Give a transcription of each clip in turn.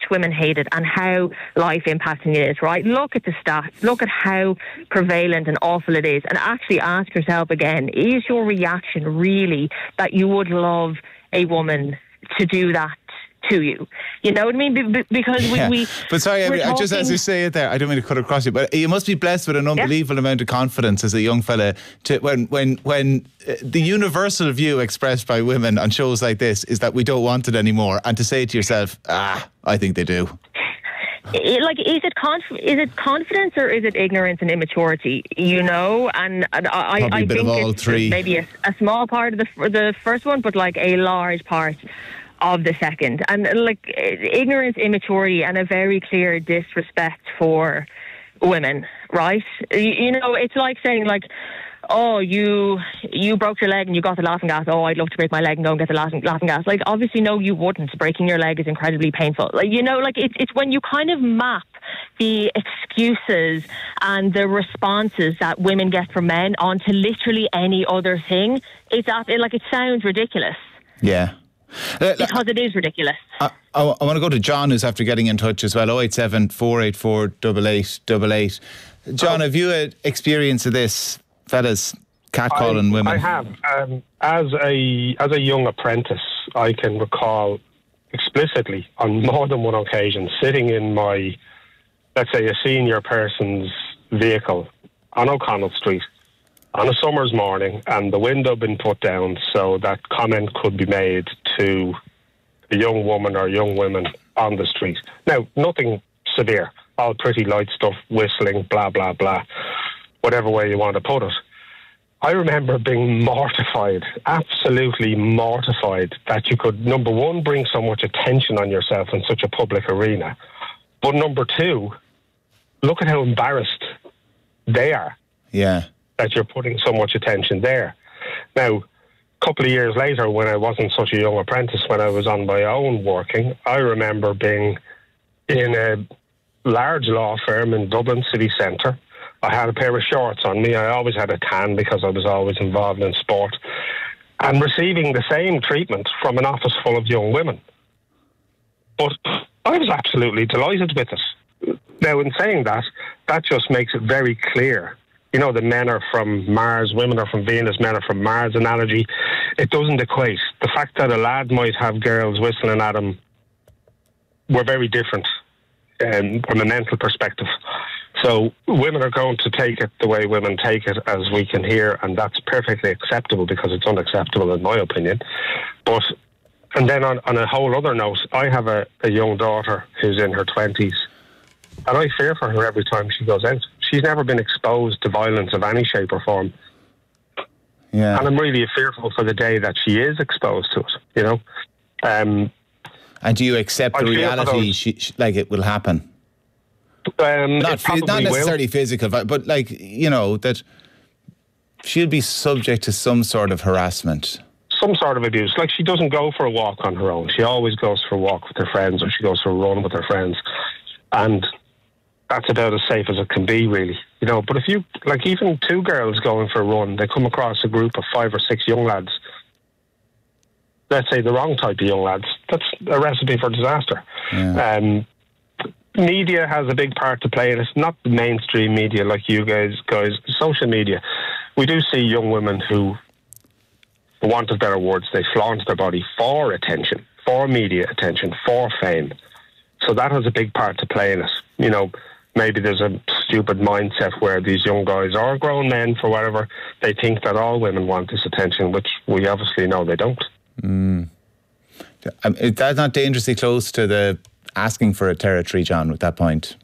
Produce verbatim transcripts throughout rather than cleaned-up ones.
women hate it and how life impacting it is, right? Look at the stats. Look at how prevalent and awful it is. And actually ask yourself again, is your reaction really that you would love a woman to do that to you? You know what I mean? Be- be- because we, yeah. we But sorry, I mean, talking, just as you say it there, I don't mean to cut across you, but you must be blessed with an unbelievable yeah. amount of confidence as a young fella to when when when uh, the universal view expressed by women on shows like this is that we don't want it anymore, and to say to yourself, ah, I think they do. It, like, is it conf- is it confidence or is it ignorance and immaturity? You know, and, and I, Probably I a bit think of all it's three. Maybe a, a small part of the the first one, but like a large part of the second. And like ignorance, immaturity, and a very clear disrespect for women. Right? You, you know, it's like saying like, oh, you you broke your leg and you got the laughing gas. Oh, I'd love to break my leg and go and get the laughing, laughing gas. Like, obviously, no, you wouldn't. Breaking your leg is incredibly painful. Like, you know, like it's it's when you kind of map the excuses and the responses that women get from men onto literally any other thing. It's like it sounds ridiculous. Yeah. Uh, because it is ridiculous. I, I, I want to go to John, who's after getting in touch as well. oh eight seven, four eight four, eight eight eight eight. John, oh. have you had experience of this, fellas, catcalling women? I have. Um, as a as a young apprentice, I can recall explicitly on more than one occasion sitting in my, let's say, a senior person's vehicle on O'Connell Street on a summer's morning, and the window been put down so that comment could be made to a young woman or young women on the street. Now, nothing severe, all pretty light stuff, whistling, blah, blah, blah, whatever way you want to put it. I remember being mortified, absolutely mortified, that you could, number one, bring so much attention on yourself in such a public arena, but number two, look at how embarrassed they are. Yeah. That you're putting so much attention there. Now, a couple of years later, when I wasn't such a young apprentice, when I was on my own working, I remember being in a large law firm in Dublin city centre. I had a pair of shorts on me. I always had a tan because I was always involved in sport. And receiving the same treatment from an office full of young women. But I was absolutely delighted with it. Now, in saying that, that just makes it very clear. You know, the men are from Mars, women are from Venus, men are from Mars analogy. It doesn't equate. The fact that a lad might have girls whistling at him were very different um, from a mental perspective. So women are going to take it the way women take it, as we can hear, and that's perfectly acceptable because it's unacceptable in my opinion. But, and then on, on a whole other note, I have a, a young daughter who's in her twenties, and I fear for her every time she goes out. She's never been exposed to violence of any shape or form. Yeah. And I'm really fearful for the day that she is exposed to it, you know. Um, and do you accept the reality, she, she, like it will happen? Um, not f- not necessarily will. physical, but like, you know, that she'll be subject to some sort of harassment. Some sort of abuse. Like, she doesn't go for a walk on her own. She always goes for a walk with her friends, or she goes for a run with her friends. And that's about as safe as it can be, really. You know, but if you, like, even two girls going for a run, they come across a group of five or six young lads, let's say the wrong type of young lads, that's a recipe for disaster. Yeah. Um, media has a big part to play in it. Not the mainstream media like you guys, guys, social media. We do see young women who, for want of better words, they flaunt their body for attention, for media attention, for fame. So that has a big part to play in it. You know, maybe there's a stupid mindset where these young guys or grown men, for whatever, they think that all women want this attention, which we obviously know they don't. Mm. Um, that's not dangerously close to the asking for a territory, John, at that point?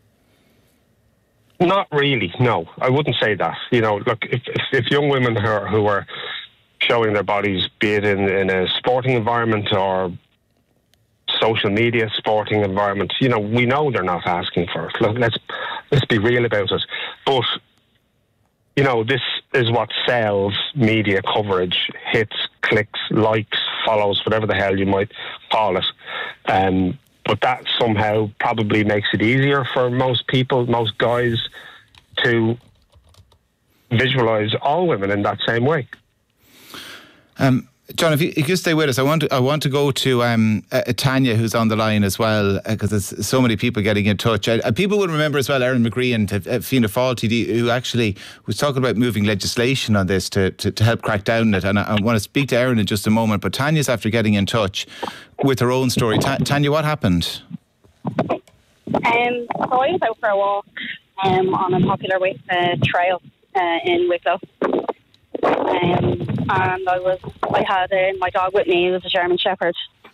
Not really, no. I wouldn't say that. You know, look, if, if, if young women who are, who are showing their bodies, be it in, in a sporting environment or social media sporting environment, you know, we know they're not asking for it. Look, let's let's be real about it. But, you know, this is what sells media coverage, hits, clicks, likes, follows, whatever the hell you might call it. Um, but that somehow probably makes it easier for most people, most guys, to visualise all women in that same way. Um, John, if you, if you stay with us, I want to, I want to go to um, uh, Tanya, who's on the line as well, because uh, there's so many people getting in touch. Uh, people will remember as well Erin McGree and uh, Fianna Fáil T D, who actually was talking about moving legislation on this to, to, to help crack down on it. And I, I want to speak to Erin in just a moment, but Tanya's after getting in touch with her own story. Ta- Tanya, what happened? Um, so I was out for a walk um, on a popular uh, trail uh, in Wicklow. Um, and I was, I had uh, my dog with me. He was a German Shepherd,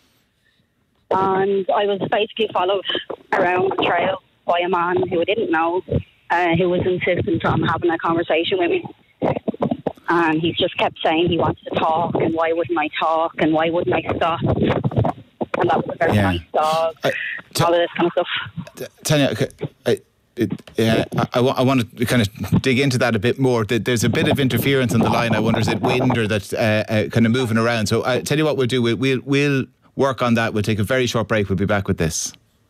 and I was basically followed around the trail by a man who I didn't know, uh, who was insistent on having a conversation with me. And he just kept saying he wanted to talk, and why wouldn't I talk, and why wouldn't I stop? And that was a very yeah. nice dog. Uh, t- all of this kind of stuff. Tanya, okay, I, It, yeah, I, I, I want to kind of dig into that a bit more. There's a bit of interference on the line. I wonder, is it wind or that's uh, uh, kind of moving around? So I tell you what we'll do. We'll, we'll we'll work on that. We'll take a very short break. We'll be back with this.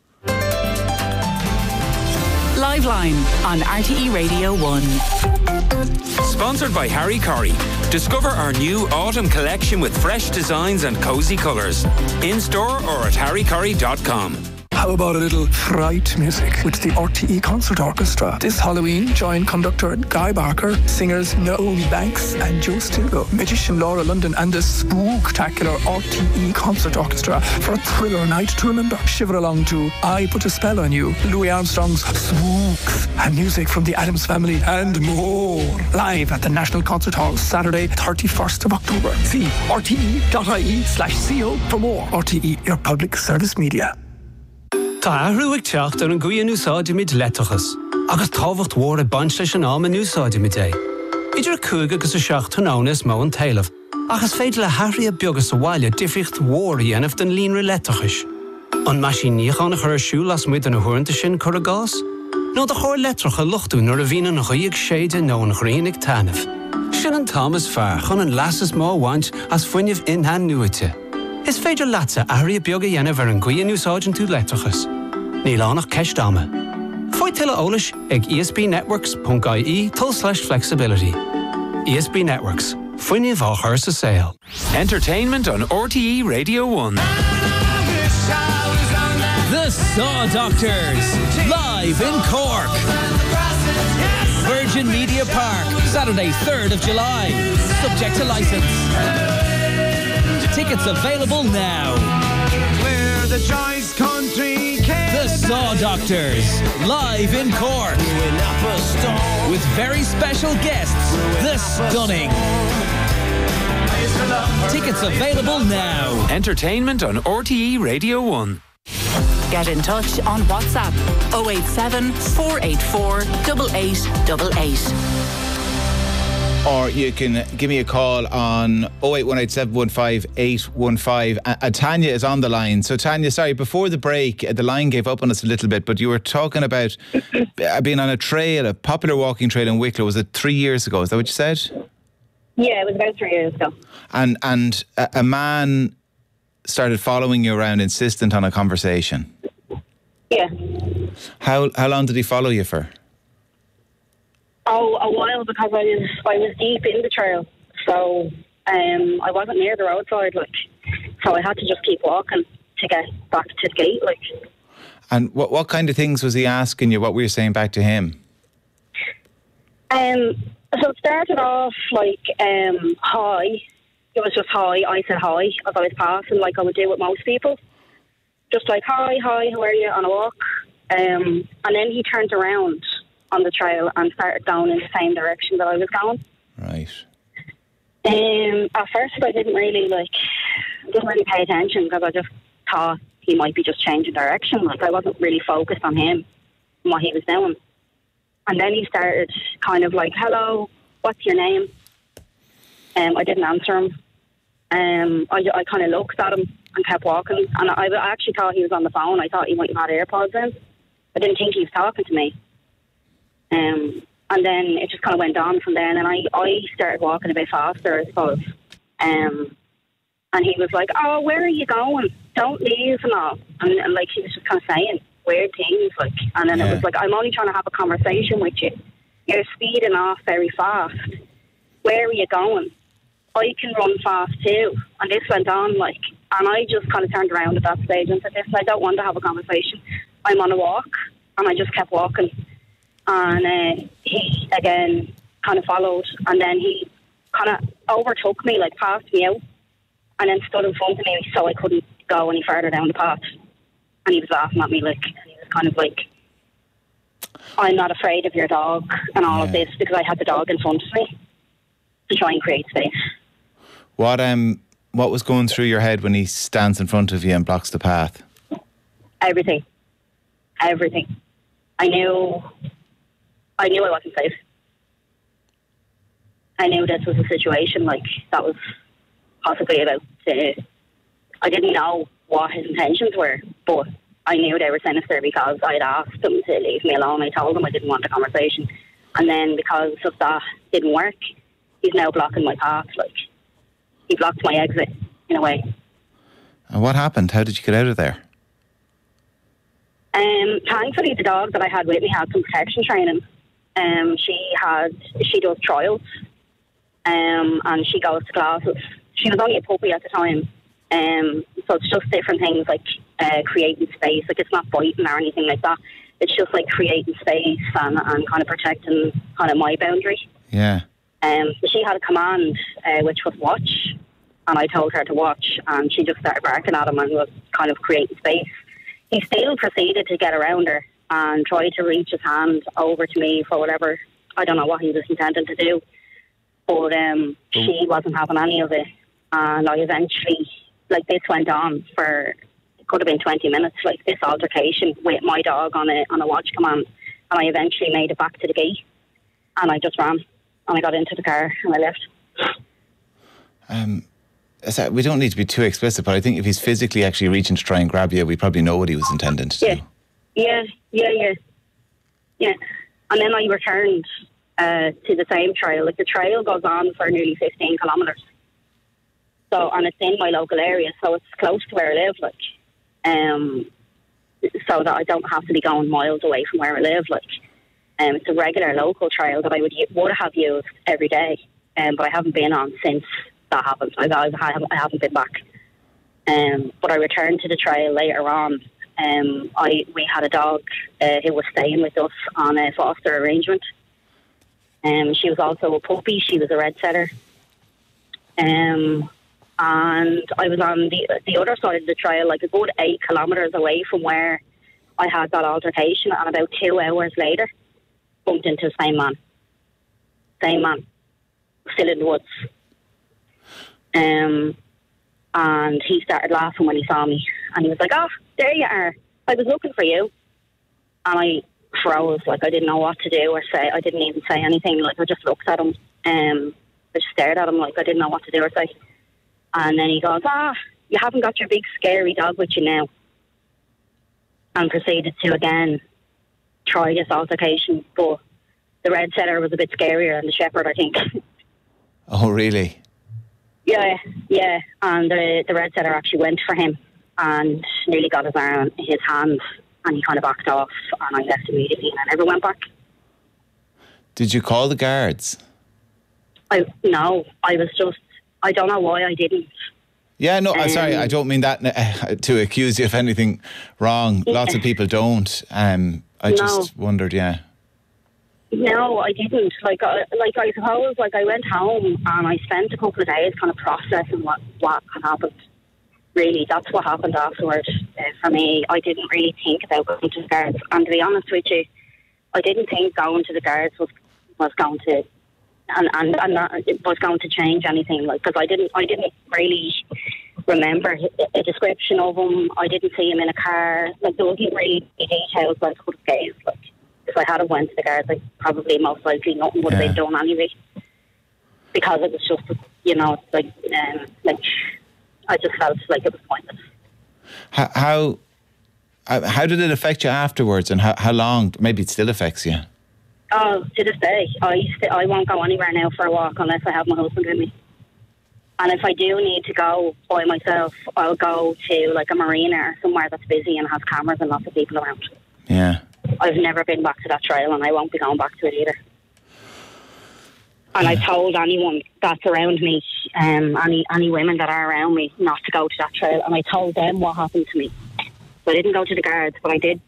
Live Line on R T E Radio one. Sponsored by Harry Corrie. Discover our new autumn collection with fresh designs and cosy colours. In store or at harry corrie dot com. How about a little fright music with the R T E Concert Orchestra? This Halloween, join conductor Guy Barker, singers Naomi Banks and Joe Stilgo, magician Laura London and the spooktacular R T E Concert Orchestra for a thriller night to remember. Shiver along to I Put a Spell on You, Louis Armstrong's Spooks, and music from the Addams Family and more. Live at the National Concert Hall, Saturday, thirty-first of October. See r t e dot i e slash co for more. R T E, your public service media. Tá ahrúig teacht ar an gcuian úsáide mid letachas, agus táhacht mhór a baint leis an am an úsáide mid é. Idir cúig agus a seacht tónánas mó an taileh, agus féidir le hathraí a beagas a bhaile difriocht mhór dhéanamh den líonra letachas. An maisiníoch an a chur siúil as muid an a thuaireanta sin chur a gás? nó de chóir letracha luchtú nuair a bhíonn an chuíoch séide nó an chraoinnig tanamh. Sin an Thomas fear chun an lasas má bhaint as fuinneamh inhan nuaite. Is féidir leatsa athraí a beaga dhéanamh ar an gcuian úsáidean tú letachas. Níl annach ceist ama. Foid tuile eolais ag e s b networks dot i e tull slash flexibility. E S B Networks. Fuinneamh á chur sa saol. Entertainment on R T E Radio one. The Saw Doctors, live in Cork. Virgin Media Park, Saturday, third of July. Subject to licence. Tickets available now. Where the choice country came. The Saw Doctors, live in Cork. With very special guests, The Stunning. Tickets available now. Entertainment on R T E Radio one. Get in touch on WhatsApp oh eight seven, four eight four, eight eight eight eight. Or you can give me a call on oh eight one eight, seven one five, eight one five. And Tanya is on the line. So Tanya, sorry, before the break, the line gave up on us a little bit, but you were talking about being on a trail, a popular walking trail in Wicklow. Was it three years ago? Is that what you said? Yeah, it was about three years ago. And and a, a man started following you around, insistent on a conversation. Yeah. How how long did he follow you for? Oh, a while, because I was I was deep in the trail, so um, I wasn't near the roadside, like, so I had to just keep walking to get back to the gate, like. And what what kind of things was he asking you? What were you saying back to him? Um. So it started off like um, hi. It was just hi. I said hi as I was passing, like I would do with most people. Just like hi, hi, how are you? On a walk, um, and then he turned around on the trail and started going in the same direction that I was going. Right. Um, at first I didn't really like, didn't really pay attention because I just thought he might be just changing direction. Like I wasn't really focused on him and what he was doing. And then he started kind of like, hello, what's your name? Um, I didn't answer him. Um, I, I kind of looked at him and kept walking. And I, I actually thought he was on the phone. I thought he might have had AirPods in. I didn't think he was talking to me. Um, and then it just kind of went on from there. And then I, I started walking a bit faster, I suppose. Um, and he was like, oh, where are you going? Don't leave and all. And, and like he was just kind of saying weird things, like. And then yeah. It was like, I'm only trying to have a conversation with you. You're speeding off very fast. Where are you going? I can run fast too. And this went on, like, and I just kind of turned around at that stage and said, listen, I don't want to have a conversation. I'm on a walk. And I just kept walking. And uh, he, again, kind of followed. And then he kind of overtook me, like, passed me out. And then stood in front of me so I couldn't go any further down the path. And he was laughing at me, like, and he was kind of like, I'm not afraid of your dog and all yeah. of this, because I had the dog in front of me to try and create space. What um what was going through your head when he stands in front of you and blocks the path? Everything. Everything. I knew I knew I wasn't safe. I knew this was a situation like that was possibly about to, I didn't know what his intentions were, but I knew they were sinister because I'd asked him to leave me alone. I told him I didn't want a conversation. And then because of that didn't work, he's now blocking my path. Like, he blocked my exit, in a way. And what happened? How did you get out of there? Um, thankfully, the dog that I had with me had some protection training. Um, she had, she does trials, um, and she goes to classes. She was only a puppy at the time. Um, so it's just different things like uh, creating space. Like, it's not biting or anything like that. It's just like creating space and, and kind of protecting kind of my boundary. Yeah. Um, she had a command, uh, which was watch, and I told her to watch, and she just started barking at him and was kind of creating space. He still proceeded to get around her and tried to reach his hand over to me for whatever, I don't know what he was intending to do, but um, she wasn't having any of it, and I eventually, like, this went on for, it could have been twenty minutes, like this altercation with my dog on a on a watch command, and I eventually made it back to the gate, and I just ran, and I got into the car, and I left. Um, so we don't need to be too explicit, but I think if he's physically actually reaching to try and grab you, we probably know what he was intending to yeah. do. Yeah, yeah, yeah, yeah. And then I returned uh, to the same trail. Like, the trail goes on for nearly fifteen kilometres. So, and it's in my local area, so it's close to where I live, like, um, so that I don't have to be going miles away from where I live, like. Um, it's a regular local trail that I would would have used every day, um, but I haven't been on since that happened. I, I, haven't, I haven't been back. Um, but I returned to the trail later on. Um, I we had a dog uh, who was staying with us on a foster arrangement. Um, she was also a puppy. She was a red setter. Um, and I was on the the other side of the trail, like a good eight kilometres away from where I had that altercation. And about two hours later, bumped into the same man. Same man. Still in the woods. Um, and he started laughing when he saw me. And he was like, oh, there you are. I was looking for you. And I froze, like I didn't know what to do or say. I didn't even say anything. Like, I just looked at him. Um, I just stared at him like I didn't know what to do or say. And then he goes, ah, you haven't got your big scary dog with you now. And proceeded to again try this altercation, but the red setter was a bit scarier than the shepherd, I think. Oh, really? Yeah, yeah. And the, the red setter actually went for him and nearly got his arm, his hand, and he kind of backed off, and I left immediately, and I never went back. Did you call the guards? I no, I was just, I don't know why I didn't. Yeah, no, um, sorry, I don't mean that uh, to accuse you of anything wrong. Yeah. Lots of people don't. Um, I no. just wondered, yeah. No, I didn't. Like, uh, like I suppose, like I went home and I spent a couple of days kind of processing what what had happened. Really, that's what happened afterwards uh, for me. I didn't really think about going to the guards, and to be honest with you, I didn't think going to the guards was was going to and and, and that it was going to change anything. Like, because I didn't, I didn't really remember a description of him. I didn't see him in a car. Like, there wasn't really details that I could have gave. Like, if I had have went to the guards, like, probably most likely nothing would have yeah. been done anyway. Because it was just, you know, like, um, like I just felt like it was pointless. How how, how did it affect you afterwards, and how, how long? Maybe it still affects you. Oh, to this day, I st- I won't go anywhere now for a walk unless I have my husband with me. And if I do need to go by myself, I'll go to like a marina or somewhere that's busy and has cameras and lots of people around. Yeah. I've never been back to that trail, and I won't be going back to it either. And I told anyone that's around me, um, any any women that are around me, not to go to that trail. And I told them what happened to me. So I didn't go to the guards, but I did